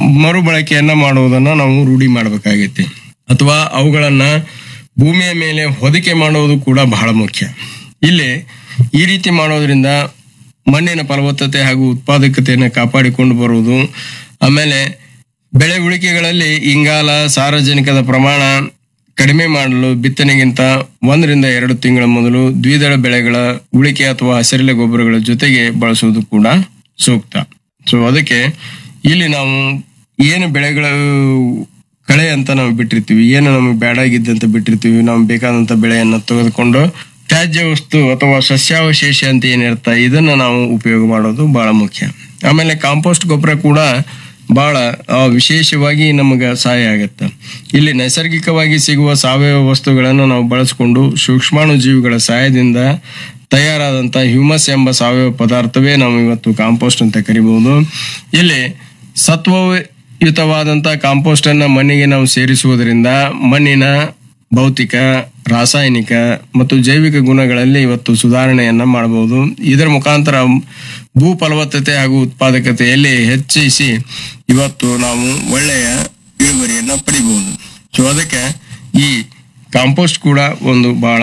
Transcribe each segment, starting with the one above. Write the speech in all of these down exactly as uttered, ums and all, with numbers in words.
ಮರುಬಳಕೆಯನ್ನ ಮಾಡುವುದನ್ನ ನಾವು ರೂಢಿ ಮಾಡಬೇಕಾಗೈತಿ. ಅಥವಾ ಅವುಗಳನ್ನ ಭೂಮಿಯ ಮೇಲೆ ಹೊದಿಕೆ ಮಾಡುವುದು ಕೂಡ ಬಹಳ ಮುಖ್ಯ. ಇಲ್ಲಿ ಈ ರೀತಿ ಮಾಡೋದ್ರಿಂದ ಮಣ್ಣಿನ ಫಲವತ್ತತೆ ಹಾಗೂ ಉತ್ಪಾದಕತೆಯನ್ನು ಕಾಪಾಡಿಕೊಂಡು ಬರುವುದು. ಆಮೇಲೆ ಬೆಳೆ ಉಳಿಕೆಗಳಲ್ಲಿ ಇಂಗಾಲ, ಸಾರಜನಕದ ಪ್ರಮಾಣ ಕಡಿಮೆ ಮಾಡಲು ಬಿತ್ತನೆಗಿಂತ ಒಂದರಿಂದ ಎರಡು ತಿಂಗಳ ಮೊದಲು ದ್ವಿದಳ ಬೆಳೆಗಳ ಉಳಿಕೆ ಅಥವಾ ಹಸಿರೆಲೆ ಗೊಬ್ಬರಗಳ ಜೊತೆಗೆ ಬಳಸುವುದು ಕೂಡ ಸೂಕ್ತ. ಸೊ ಅದಕ್ಕೆ ಇಲ್ಲಿ ನಾವು ಏನು ಬೆಳೆಗಳ ಕಳೆ ಅಂತ ನಾವು ಬಿಟ್ಟಿರ್ತೀವಿ, ಏನು ನಮಗೆ ಬೇಡಾಗಿದ್ದಂತ ಬಿಟ್ಟಿರ್ತೀವಿ, ನಾವು ಬೇಕಾದಂತ ಬೆಳೆಯನ್ನ ತೆಗೆದುಕೊಂಡು ತ್ಯಾಜ್ಯ ವಸ್ತು ಅಥವಾ ಸಸ್ಯಾವಶೇಷ ಅಂತ ಏನಿರ್ತ ಇದನ್ನ ನಾವು ಉಪಯೋಗ ಮಾಡೋದು ಬಹಳ ಮುಖ್ಯ. ಆಮೇಲೆ ಕಾಂಪೋಸ್ಟ್ ಗೊಬ್ಬರ ಕೂಡ ಬಹಳ ವಿಶೇಷವಾಗಿ ನಮಗೆ ಸಹಾಯ ಆಗತ್ತೆ. ಇಲ್ಲಿ ನೈಸರ್ಗಿಕವಾಗಿ ಸಿಗುವ ಸಾವಯವ ವಸ್ತುಗಳನ್ನು ನಾವು ಬಳಸಿಕೊಂಡು ಸೂಕ್ಷ್ಮಾಣು ಜೀವಿಗಳ ಸಹಾಯದಿಂದ ತಯಾರಾದಂತ ಹ್ಯೂಮಸ್ ಎಂಬ ಸಾವಯವ ಪದಾರ್ಥವೇ ನಾವು ಇವತ್ತು ಕಾಂಪೋಸ್ಟ್ ಅಂತ ಕರಿಬಹುದು. ಇಲ್ಲಿ ಸತ್ವಯುತವಾದಂತ ಕಾಂಪೋಸ್ಟ್ ಅನ್ನ ಮಣ್ಣಿಗೆ ನಾವು ಸೇರಿಸುವುದರಿಂದ ಮಣ್ಣಿನ ಭೌತಿಕ, ರಾಸಾಯನಿಕ ಮತ್ತು ಜೈವಿಕ ಗುಣಗಳಲ್ಲಿ ಇವತ್ತು ಸುಧಾರಣೆಯನ್ನ ಮಾಡಬಹುದು. ಇದರ ಮುಖಾಂತರ ಭೂ ಫಲವತ್ತತೆ ಹಾಗೂ ಉತ್ಪಾದಕತೆಯಲ್ಲಿ ಹೆಚ್ಚಿಸಿ ಇವತ್ತು ನಾವು ಒಳ್ಳೆಯ ಇಳುವರಿಯನ್ನ ಪಡಿಬಹುದು. ಸೊ ಅದಕ್ಕೆ ಈ ಕಾಂಪೋಸ್ಟ್ ಕೂಡ ಒಂದು ಬಹಳ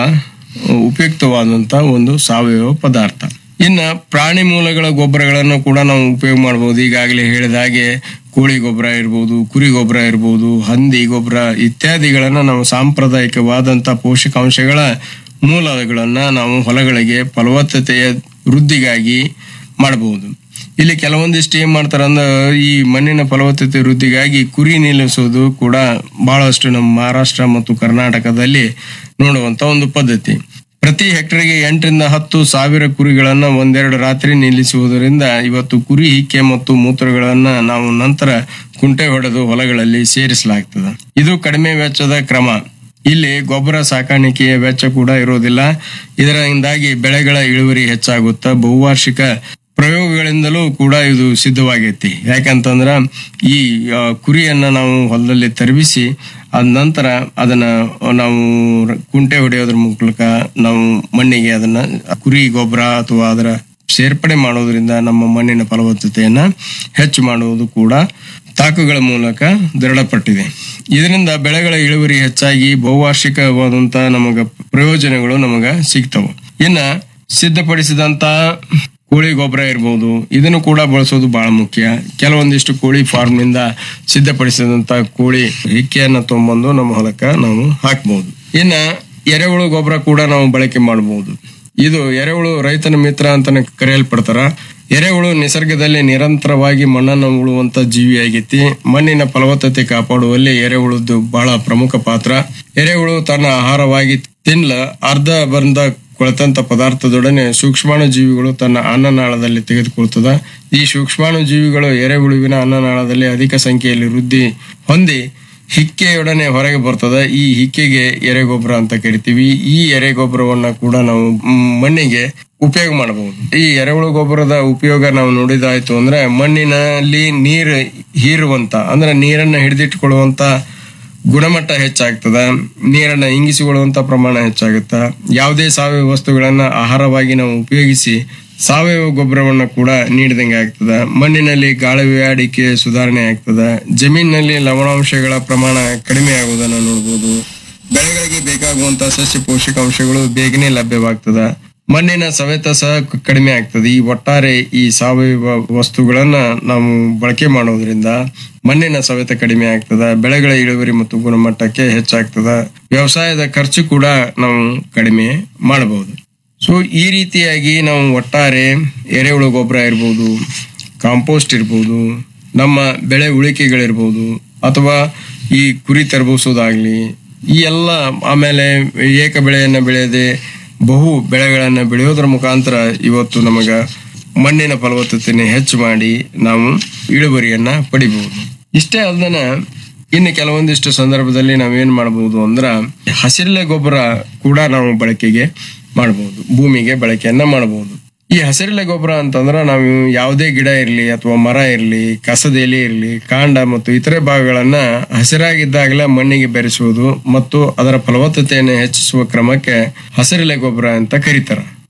ಉಪಯುಕ್ತವಾದಂತ ಒಂದು ಸಾವಯವ ಪದಾರ್ಥ. ಇನ್ನ ಪ್ರಾಣಿ ಮೂಲಗಳ ಗೊಬ್ಬರಗಳನ್ನು ಕೂಡ ನಾವು ಉಪಯೋಗ ಮಾಡಬಹುದು. ಈಗಾಗಲೇ ಹೇಳಿದ ಹಾಗೆ ಕೋಳಿ ಗೊಬ್ಬರ ಇರ್ಬೋದು, ಕುರಿ ಗೊಬ್ಬರ ಇರ್ಬೋದು, ಹಂದಿ ಗೊಬ್ಬರ ಇತ್ಯಾದಿಗಳನ್ನ ನಾವು ಸಾಂಪ್ರದಾಯಿಕವಾದಂತ ಪೋಷಕಾಂಶಗಳ ಮೂಲಗಳನ್ನ ನಾವು ಹೊಲಗಳಿಗೆ ಫಲವತ್ತತೆಯ ವೃದ್ಧಿಗಾಗಿ ಮಾಡಬಹುದು. ಇಲ್ಲಿ ಕೆಲವೊಂದಿಷ್ಟು ಏನ್ ಮಾಡ್ತಾರ ಅಂದ್ರೆ ಈ ಮಣ್ಣಿನ ಫಲವತ್ತತೆ ವೃದ್ಧಿಗಾಗಿ ಕುರಿ ನಿಲ್ಲಿಸೋದು ಕೂಡ ಬಹಳಷ್ಟು ನಮ್ಮ ಮಹಾರಾಷ್ಟ್ರ ಮತ್ತು ಕರ್ನಾಟಕದಲ್ಲಿ ನೋಡುವಂತ ಒಂದು ಪದ್ಧತಿ. ಪ್ರತಿ ಹೆಕ್ಟರ್ಗೆ ಎಂಟರಿಂದ ಹತ್ತು ಸಾವಿರ ಕುರಿಗಳನ್ನ ಒಂದೆರಡು ರಾತ್ರಿ ನಿಲ್ಲಿಸುವುದರಿಂದ ಇವತ್ತು ಕುರಿ ಹಿಕ್ಕೆ ಮತ್ತು ಮೂತ್ರಗಳನ್ನ ನಾವು ನಂತರ ಕುಂಟೆ ಹೊಡೆದು ಹೊಲಗಳಲ್ಲಿ ಸೇರಿಸಲಾಗ್ತದೆ. ಇದು ಕಡಿಮೆ ವೆಚ್ಚದ ಕ್ರಮ. ಇಲ್ಲಿ ಗೊಬ್ಬರ ಸಾಕಾಣಿಕೆಯ ವೆಚ್ಚ ಕೂಡ ಇರೋದಿಲ್ಲ. ಇದರಿಂದಾಗಿ ಬೆಳೆಗಳ ಇಳುವರಿ ಹೆಚ್ಚಾಗುತ್ತಾ ಬಹುವಾರ್ಷಿಕ ಪ್ರಯೋಗಗಳಿಂದಲೂ ಕೂಡ ಇದು ಸಿದ್ಧವಾಗೈತಿ. ಯಾಕಂತಂದ್ರ ಈ ಕುರಿಯನ್ನ ನಾವು ಹೊಲದಲ್ಲಿ ತರಬಿಸಿ ಅದ ನಂತರ ಅದನ್ನ ನಾವು ಕುಂಟೆ ಹೊಡೆಯೋದ್ರ ಮೂಲಕ ನಾವು ಮಣ್ಣಿಗೆ ಅದನ್ನ ಕುರಿ ಗೊಬ್ಬರ ಅಥವಾ ಅದರ ಸೇರ್ಪಡೆ ಮಾಡೋದ್ರಿಂದ ನಮ್ಮ ಮಣ್ಣಿನ ಫಲವತ್ತತೆಯನ್ನ ಹೆಚ್ಚು ಮಾಡುವುದು ಕೂಡ ತಾಕುಗಳ ಮೂಲಕ ದೃಢಪಟ್ಟಿದೆ. ಇದರಿಂದ ಬೆಳೆಗಳ ಇಳುವರಿ ಹೆಚ್ಚಾಗಿ ಬಹುವಾರ್ಷಿಕವಾದಂತ ನಮಗ ಪ್ರಯೋಜನಗಳು ನಮಗ ಸಿಗ್ತವೆ. ಇನ್ನ ಸಿದ್ಧಪಡಿಸಿದಂತ ಕೋಳಿ ಗೊಬ್ಬರ ಇರ್ಬೋದು, ಇದನ್ನು ಕೂಡ ಬಳಸೋದು ಬಹಳ ಮುಖ್ಯ. ಕೆಲವೊಂದಿಷ್ಟು ಕೋಳಿ ಫಾರ್ಮ್ ನಿಂದ ಸಿದ್ಧಪಡಿಸಿದಂತ ಕೋಳಿ ಹಿಕ್ಕೆಯನ್ನ ತಗೊಂಡ್ಬಂದು ನಮ್ಮ ಹೊಲಕ್ಕ ನಾವು ಹಾಕ್ಬಹುದು. ಇನ್ನ ಎರೆಹುಳು ಗೊಬ್ಬರ ಕೂಡ ನಾವು ಬಳಕೆ ಮಾಡಬಹುದು. ಇದು ಎರೆಹುಳು ರೈತನ ಮಿತ್ರ ಅಂತಾನೆ ಕರೆಯಲ್ಪಡ್ತಾರ. ಎರೆಹುಳು ನಿಸರ್ಗದಲ್ಲಿ ನಿರಂತರವಾಗಿ ಮಣ್ಣನ್ನು ಉಳುವಂತ ಜೀವಿ ಆಗೈತಿ. ಮಣ್ಣಿನ ಫಲವತ್ತತೆ ಕಾಪಾಡುವಲ್ಲಿ ಎರೆಹುಳದ್ದು ಬಹಳ ಪ್ರಮುಖ ಪಾತ್ರ. ಎರೆಹುಳು ತನ್ನ ಆಹಾರವಾಗಿ ತಿನ್ಲ ಅರ್ಧ ಬಂದ ಕೊಳೆತಂತ ಪದಾರ್ಥದೊಡನೆ ಸೂಕ್ಷ್ಮಾಣು ಜೀವಿಗಳು ತನ್ನ ಅನ್ನನಾಳದಲ್ಲಿ ತೆಗೆದುಕೊಳ್ತದ. ಈ ಸೂಕ್ಷ್ಮಾಣು ಜೀವಿಗಳು ಎರೆಹುಳುವಿನ ಅನ್ನನಾಳದಲ್ಲಿ ಅಧಿಕ ಸಂಖ್ಯೆಯಲ್ಲಿ ವೃದ್ಧಿ ಹೊಂದಿ ಹಿಕ್ಕೆಯೊಡನೆ ಹೊರಗೆ ಬರ್ತದ. ಈ ಹಿಕ್ಕೆಗೆ ಎರೆಗೊಬ್ಬರ ಅಂತ ಕರಿತೀವಿ. ಈ ಎರೆಗೊಬ್ಬರವನ್ನ ಕೂಡ ನಾವು ಮಣ್ಣಿಗೆ ಉಪಯೋಗ ಮಾಡಬಹುದು. ಈ ಎರೆಹುಳು ಗೊಬ್ಬರದ ಉಪಯೋಗ ನಾವು ನೋಡಿದಾಯ್ತು ಅಂದ್ರೆ ಮಣ್ಣಿನಲ್ಲಿ ನೀರು ಹೀರುವಂತ ಅಂದ್ರೆ ನೀರನ್ನ ಹಿಡಿದಿಟ್ಟುಕೊಳ್ಳುವಂತ ಗುಣಮಟ್ಟ ಹೆಚ್ಚಾಗ್ತದ. ನೀರನ್ನ ಇಂಗಿಸಿಕೊಳ್ಳುವಂತ ಪ್ರಮಾಣ ಹೆಚ್ಚಾಗುತ್ತ. ಯಾವುದೇ ಸಾವಯವ ವಸ್ತುಗಳನ್ನ ಆಹಾರವಾಗಿ ನಾವು ಉಪಯೋಗಿಸಿ ಸಾವಯವ ಗೊಬ್ಬರವನ್ನ ಕೂಡ ನೀಡಿದಂಗೆ ಆಗ್ತದ. ಮಣ್ಣಿನಲ್ಲಿ ಗಾಳಿ ಸುಧಾರಣೆ ಆಗ್ತದ. ಜಮೀನಿನಲ್ಲಿ ಲವಣಾಂಶಗಳ ಪ್ರಮಾಣ ಕಡಿಮೆ ಆಗುವುದನ್ನು ನೋಡಬಹುದು. ಬೆಳೆಗಳಿಗೆ ಬೇಕಾಗುವಂತ ಸಸ್ಯ ಪೋಷಕಾಂಶಗಳು ಬೇಗನೆ ಲಭ್ಯವಾಗ್ತದ. ಮಣ್ಣಿನ ಸವೆತ ಸಹ ಕಡಿಮೆ ಆಗ್ತದೆ. ಈ ಒಟ್ಟಾರೆ ಈ ಸಾವಯವ ವಸ್ತುಗಳನ್ನ ನಾವು ಬಳಕೆ ಮಾಡೋದ್ರಿಂದ ಮಣ್ಣಿನ ಸವೆತ ಕಡಿಮೆ ಆಗ್ತದ. ಬೆಳೆಗಳ ಇಳುವರಿ ಮತ್ತು ಗುಣಮಟ್ಟಕ್ಕೆ ಹೆಚ್ಚಾಗ್ತದ. ವ್ಯವಸಾಯದ ಖರ್ಚು ಕೂಡ ನಾವು ಕಡಿಮೆ ಮಾಡಬಹುದು. ಸೊ ಈ ರೀತಿಯಾಗಿ ನಾವು ಒಟ್ಟಾರೆ ಎರೆಹುಳು ಗೊಬ್ಬರ ಇರ್ಬೋದು, ಕಾಂಪೋಸ್ಟ್ ಇರ್ಬೋದು, ನಮ್ಮ ಬೆಳೆ ಉಳಿಕೆಗಳಿರ್ಬೋದು, ಅಥವಾ ಈ ಕುರಿ ತರಬೋಸೋದಾಗ್ಲಿ, ಈ ಎಲ್ಲ ಆಮೇಲೆ ಏಕ ಬೆಳೆಯನ್ನ ಬೆಳೆಯದೆ ಬಹು ಬೆಳೆಗಳನ್ನ ಬೆಳೆಯೋದ್ರ ಮುಖಾಂತರ ಇವತ್ತು ನಮಗ ಮಣ್ಣಿನ ಫಲವತ್ತತೆಯನ್ನು ಹೆಚ್ಚು ಮಾಡಿ ನಾವು ಇಳುವರಿಯನ್ನ ಪಡಿಬಹುದು. ಇಷ್ಟೇ ಅಲ್ಲದನ ಇನ್ನು ಕೆಲವೊಂದಿಷ್ಟು ಸಂದರ್ಭದಲ್ಲಿ ನಾವೇನ್ ಮಾಡಬಹುದು ಅಂದ್ರ ಹಸಿರೆಲೆ ಗೊಬ್ಬರ ಕೂಡ ನಾವು ಬಳಕೆಗೆ ಮಾಡಬಹುದು, ಭೂಮಿಗೆ ಬಳಕೆಯನ್ನ ಮಾಡಬಹುದು. ಈ ಹಸಿರೆಲೆ ಗೊಬ್ಬರ ಅಂತಂದ್ರ ನಾವು ಯಾವುದೇ ಗಿಡ ಇರ್ಲಿ ಅಥವಾ ಮರ ಇರ್ಲಿ, ಕಸದ ಎಲೆ ಇರ್ಲಿ, ಕಾಂಡ ಮತ್ತು ಇತರೆ ಭಾಗಗಳನ್ನ ಹಸಿರಾಗಿದ್ದಾಗಲೇ ಮಣ್ಣಿಗೆ ಬೆರೆಸುವುದು ಮತ್ತು ಅದರ ಫಲವತ್ತತೆಯನ್ನು ಹೆಚ್ಚಿಸುವ ಕ್ರಮಕ್ಕೆ ಹಸಿರೆಲೆ ಗೊಬ್ಬರ ಅಂತ ಕರೀತಾರ.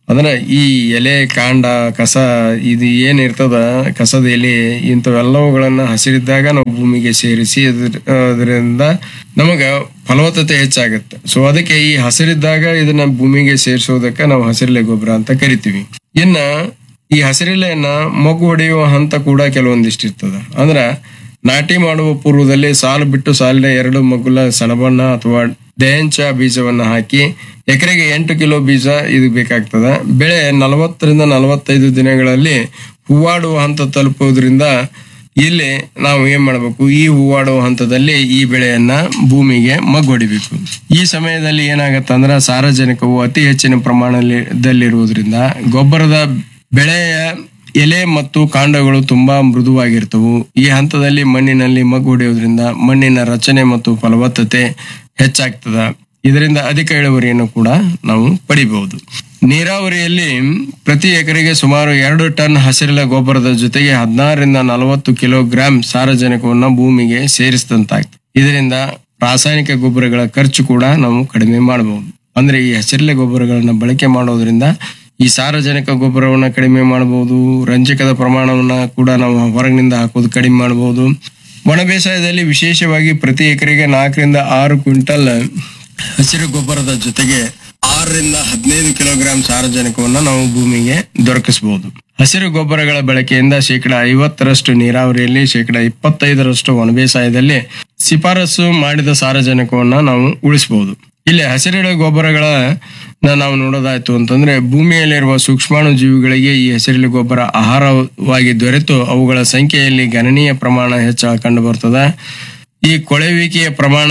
ಅಂದ್ರೆ ಈ ಎಲೆ ಕಾಂಡ ಕಸ ಇದು ಏನ್ ಇರ್ತದ ಕಸದ ಎಲೆ ಇಂಥವೆಲ್ಲವುಗಳನ್ನ ಹಸಿರಿದ್ದಾಗ ನಾವು ಭೂಮಿಗೆ ಸೇರಿಸಿ ಅದ್ರ ಅದರಿಂದ ನಮಗ ಫಲವತ್ತತೆ ಹೆಚ್ಚಾಗುತ್ತೆ. ಸೊ ಅದಕ್ಕೆ ಈ ಹಸಿರಿದ್ದಾಗ ಇದನ್ನ ಭೂಮಿಗೆ ಸೇರಿಸೋದಕ್ಕೆ ನಾವು ಹಸಿರೆಲೆ ಗೊಬ್ಬರ ಅಂತ ಕರಿತೀವಿ. ಇನ್ನ ಈ ಹಸಿರೆಲೆಯನ್ನ ಮಗು ಹೊಡೆಯುವ ಹಂತ ಕೂಡ ಕೆಲವೊಂದಿಷ್ಟು ಇರ್ತದ. ಅಂದ್ರ ನಾಟಿ ಮಾಡುವ ಪೂರ್ವದಲ್ಲಿ ಸಾಲು ಬಿಟ್ಟು ಸಾಲಿನ ಎರಡು ಮಗುಲ ಸಣಬಣ್ಣ ಅಥವಾ ದಯಂಚ ಬೀಜವನ್ನ ಹಾಕಿ ಎಕರೆಗೆ ಎಂಟು ಕಿಲೋ ಬೀಜ ಇದು ಬೇಕಾಗ್ತದ. ಬೆಳೆ ನಲವತ್ತರಿಂದ ನಲವತ್ತೈದು ದಿನಗಳಲ್ಲಿ ಹೂವಾಡುವ ಹಂತ ತಲುಪುವುದರಿಂದ ಇಲ್ಲಿ ನಾವು ಏನ್ ಮಾಡ್ಬೇಕು, ಈ ಹೂವಾಡುವ ಹಂತದಲ್ಲಿ ಈ ಬೆಳೆಯನ್ನ ಭೂಮಿಗೆ ಮಗ್ಗೊಡಿಬೇಕು. ಈ ಸಮಯದಲ್ಲಿ ಏನಾಗತ್ತ ಅಂದ್ರ ಸಾರಜನಕವು ಅತಿ ಹೆಚ್ಚಿನ ಪ್ರಮಾಣದಲ್ಲಿರುವುದರಿಂದ ಗೊಬ್ಬರದ ಬೆಳೆಯ ಎಲೆ ಮತ್ತು ಕಾಂಡಗಳು ತುಂಬಾ ಮೃದುವಾಗಿರ್ತವು. ಈ ಹಂತದಲ್ಲಿ ಮಣ್ಣಿನಲ್ಲಿ ಮಗ್ಗು ಹೊಡೆಯುವುದರಿಂದ ಮಣ್ಣಿನ ರಚನೆ ಮತ್ತು ಫಲವತ್ತತೆ ಹೆಚ್ಚಾಗ್ತದ. ಇದರಿಂದ ಅಧಿಕ ಇಳುವರಿಯನ್ನು ಕೂಡ ನಾವು ಪಡಿಬಹುದು. ನೀರಾವರಿಯಲ್ಲಿ ಪ್ರತಿ ಎಕರೆಗೆ ಸುಮಾರು ಎರಡು ಟನ್ ಹಸಿರೆಲೆ ಗೊಬ್ಬರದ ಜೊತೆಗೆ ಹದಿನಾರರಿಂದ ನಲವತ್ತು ಕಿಲೋಗ್ರಾಂ ಸಾರಜನಕವನ್ನು ಭೂಮಿಗೆ ಸೇರಿಸಿದಂತಾಗ್ತದೆ. ಇದರಿಂದ ರಾಸಾಯನಿಕ ಗೊಬ್ಬರಗಳ ಖರ್ಚು ಕೂಡ ನಾವು ಕಡಿಮೆ ಮಾಡಬಹುದು. ಅಂದ್ರೆ ಈ ಹಸಿರೆಲೆ ಗೊಬ್ಬರಗಳನ್ನ ಬಳಕೆ ಮಾಡೋದ್ರಿಂದ ಈ ಸಾರಜನಕ ಗೊಬ್ಬರವನ್ನ ಕಡಿಮೆ ಮಾಡಬಹುದು. ರಂಜಕದ ಪ್ರಮಾಣವನ್ನ ಕೂಡ ನಾವು ಹೊರಗಿನಿಂದ ಹಾಕೋದು ಕಡಿಮೆ ಮಾಡಬಹುದು. ಒಣ ಬೇಸಾಯದಲ್ಲಿ ವಿಶೇಷವಾಗಿ ಪ್ರತಿ ಎಕರೆಗೆ ನಾಲ್ಕರಿಂದ ಆರು ಕ್ವಿಂಟಲ್ ಹಸಿರು ಗೊಬ್ಬರದ ಜೊತೆಗೆ ಆರರಿಂದ ಹದಿನೈದು ಕಿಲೋಗ್ರಾಂ ಸಾರಜನಕವನ್ನ ನಾವು ಭೂಮಿಗೆ ದೊರಕಿಸಬಹುದು. ಹಸಿರು ಗೊಬ್ಬರಗಳ ಬಳಕೆಯಿಂದ ಶೇಕಡ ಐವತ್ತರಷ್ಟು ನೀರಾವರಿಯಲ್ಲಿ, ಶೇಕಡ ಇಪ್ಪತ್ತೈದರಷ್ಟು ಒಣ ಬೇಸಾಯದಲ್ಲಿ ಶಿಫಾರಸು ಮಾಡಿದ ಸಾರಜನಕವನ್ನ ನಾವು ಉಳಿಸಬಹುದು. ಇಲ್ಲಿ ಹಸಿರೆಲೆ ಗೊಬ್ಬರಗಳ ನಾವು ನೋಡೋದಾಯ್ತು ಅಂತಂದ್ರೆ ಭೂಮಿಯಲ್ಲಿರುವ ಸೂಕ್ಷ್ಮಾಣು ಜೀವಿಗಳಿಗೆ ಈ ಹಸಿರೆಲೆ ಗೊಬ್ಬರ ಆಹಾರವಾಗಿ ದೊರೆತು ಅವುಗಳ ಸಂಖ್ಯೆಯಲ್ಲಿ ಗಣನೀಯ ಪ್ರಮಾಣ ಹೆಚ್ಚು ಕಂಡು ಬರ್ತದೆ. ಈ ಕೊಳೆಯುವಿಕೆಯ ಪ್ರಮಾಣ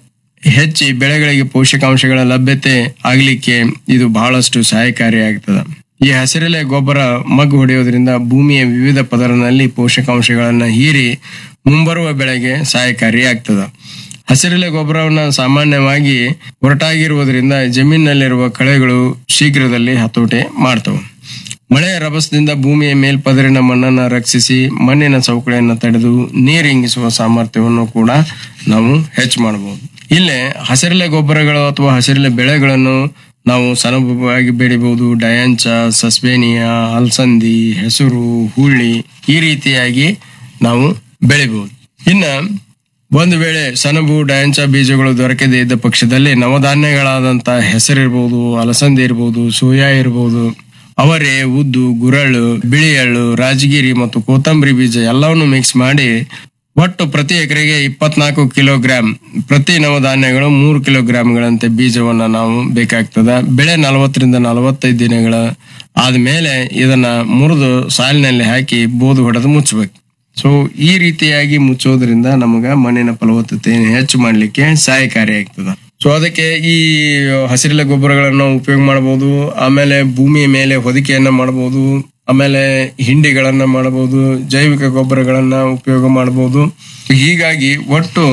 ಹೆಚ್ಚಿ ಬೆಳೆಗಳಿಗೆ ಪೋಷಕಾಂಶಗಳ ಲಭ್ಯತೆ ಆಗ್ಲಿಕ್ಕೆ ಇದು ಬಹಳಷ್ಟು ಸಹಾಯಕಾರಿಯಾಗ್ತದೆ. ಈ ಹಸಿರೆಲೆ ಗೊಬ್ಬರ ಮಗ್ಗು ಹೊಡೆಯೋದ್ರಿಂದ ಭೂಮಿಯ ವಿವಿಧ ಪದರನಲ್ಲಿ ಪೋಷಕಾಂಶಗಳನ್ನ ಹೀರಿ ಮುಂಬರುವ ಬೆಳೆಗೆ ಸಹಾಯಕಾರಿಯಾಗ್ತದೆ. ಹಸಿರೆಲೆ ಗೊಬ್ಬರವನ್ನ ಸಾಮಾನ್ಯವಾಗಿ ಒರಟಾಗಿರುವುದರಿಂದ ಜಮೀನಿನಲ್ಲಿರುವ ಕಳೆಗಳು ಶೀಘ್ರದಲ್ಲಿ ಹತೋಟಿ ಮಾಡ್ತವೆ. ಮಳೆಯ ರಭಸದಿಂದ ಭೂಮಿಯ ಮೇಲ್ಪದರಿನ ಮಣ್ಣನ್ನ ರಕ್ಷಿಸಿ ಮಣ್ಣಿನ ಸವಕಳಿಯನ್ನು ತಡೆದು ನೀರು ಇಂಗಿಸುವ ಸಾಮರ್ಥ್ಯವನ್ನು ಕೂಡ ನಾವು ಹೆಚ್ಚು ಮಾಡಬಹುದು. ಇಲ್ಲೇ ಹಸಿರೆಲೆ ಗೊಬ್ಬರಗಳು ಅಥವಾ ಹಸಿರೆಲೆ ಬೆಳೆಗಳನ್ನು ನಾವು ಸನಬವಾಗಿ ಬೆಳಿಬಹುದು. ಡಯಾಂಚ, ಸಸ್ಬೇನಿಯಾ, ಅಲಸಂದಿ, ಹೆಸರು, ಹುಳ್ಳಿ ಈ ರೀತಿಯಾಗಿ ನಾವು ಬೆಳಿಬಹುದು. ಇನ್ನ ಒಂದು ವೇಳೆ ಸೆಣಬು, ಡಯಾಂಚ ಬೀಜಗಳು ದೊರಕದೇ ಇದ್ದ ಪಕ್ಷದಲ್ಲಿ ನವಧಾನ್ಯಗಳಾದಂತ ಹೆಸರಿರ್ಬಹುದು, ಅಲಸಂದಿ ಇರ್ಬಹುದು, ಸೋಯಾ ಇರ್ಬಹುದು, ಅವರೆ, ಉದ್ದು, ಗುರಳು, ಬಿಳಿ ಎಳ್ಳು, ರಾಜಗಿರಿ ಮತ್ತು ಕೊತ್ತಂಬರಿ ಬೀಜ ಎಲ್ಲವನ್ನು ಮಿಕ್ಸ್ ಮಾಡಿ ಒಟ್ಟು ಪ್ರತಿ ಎಕರೆಗೆ ಇಪ್ಪತ್ನಾಲ್ಕು ಕಿಲೋಗ್ರಾಂ ಪ್ರತಿ ನವಧಾನ್ಯಗಳು ಮೂರು ಕಿಲೋಗ್ರಾಂಗಳಂತೆ ಬೀಜವನ್ನ ನಾವು ಬೇಕಾಗ್ತದ. ಬೆಳೆ ನಲವತ್ತರಿಂದ ನಲವತ್ತೈದು ದಿನಗಳ ಆದ್ಮೇಲೆ ಇದನ್ನ ಮುರಿದು ಸಾಲಿನಲ್ಲಿ ಹಾಕಿ ಬೋದು ಹೊಡೆದು ಮುಚ್ಚಬೇಕು. ಸೊ ಈ ರೀತಿಯಾಗಿ ಮುಚ್ಚೋದ್ರಿಂದ ನಮಗ ಮಣ್ಣಿನ ಫಲವತ್ತತೆಯನ್ನು ಹೆಚ್ಚು ಮಾಡ್ಲಿಕ್ಕೆ ಸಹಾಯಕಾರಿಯಾಗ್ತದ. ಸೊ ಅದಕ್ಕೆ ಈ ಹಸಿರೆಲೆ ಗೊಬ್ಬರಗಳನ್ನ ಉಪಯೋಗ ಮಾಡಬಹುದು. ಆಮೇಲೆ ಭೂಮಿಯ ಮೇಲೆ ಹೊದಿಕೆಯನ್ನ ಮಾಡಬಹುದು. ಆಮೇಲೆ ಹಿಂಡಿಗಳನ್ನ ಮಾಡಬಹುದು. ಜೈವಿಕ ಗೊಬ್ಬರಗಳನ್ನ ಉಪಯೋಗ ಮಾಡಬಹುದು. ಹೀಗಾಗಿ ಒಟ್ಟು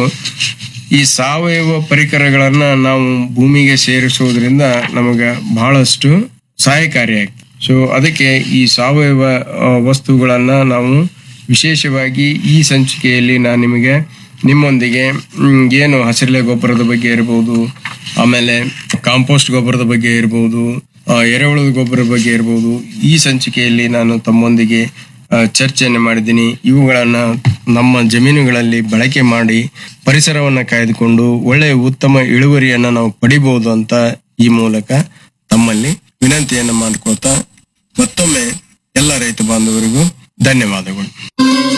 ಈ ಸಾವಯವ ಪರಿಕರಗಳನ್ನ ನಾವು ಭೂಮಿಗೆ ಸೇರಿಸೋದ್ರಿಂದ ನಮಗ ಬಹಳಷ್ಟು ಸಹಾಯಕಾರಿಯಾಗ್ತದೆ. ಸೊ ಅದಕ್ಕೆ ಈ ಸಾವಯವ ವಸ್ತುಗಳನ್ನ ನಾವು ವಿಶೇಷವಾಗಿ ಈ ಸಂಚಿಕೆಯಲ್ಲಿ ನಾನು ನಿಮಗೆ ನಿಮ್ಮೊಂದಿಗೆ ಏನು ಹಸಿರೆಲೆ ಗೊಬ್ಬರದ ಬಗ್ಗೆ ಇರಬಹುದು, ಆಮೇಲೆ ಕಾಂಪೋಸ್ಟ್ ಗೊಬ್ಬರದ ಬಗ್ಗೆ ಇರಬಹುದು, ಎರೆಹುಳದ ಗೊಬ್ಬರದ ಬಗ್ಗೆ ಇರಬಹುದು, ಈ ಸಂಚಿಕೆಯಲ್ಲಿ ನಾನು ತಮ್ಮೊಂದಿಗೆ ಚರ್ಚೆಯನ್ನು ಮಾಡಿದ್ದೀನಿ. ಇವುಗಳನ್ನ ನಮ್ಮ ಜಮೀನುಗಳಲ್ಲಿ ಬಳಕೆ ಮಾಡಿ ಪರಿಸರವನ್ನ ಕಾಯ್ದುಕೊಂಡು ಒಳ್ಳೆಯ ಉತ್ತಮ ಇಳುವರಿಯನ್ನ ನಾವು ಪಡಿಬಹುದು ಅಂತ ಈ ಮೂಲಕ ತಮ್ಮಲ್ಲಿ ವಿನಂತಿಯನ್ನ ಮಾಡ್ಕೊಳ್ತಾ ಮತ್ತೊಮ್ಮೆ ಎಲ್ಲ ರೈತ ಬಾಂಧವರಿಗೂ ಧನ್ಯವಾದಗಳು.